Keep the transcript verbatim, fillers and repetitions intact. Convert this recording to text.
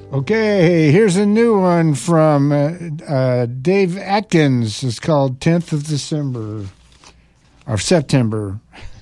Okay, here's a new one from uh, uh, Dave Atkins. It's called tenth of December, or September.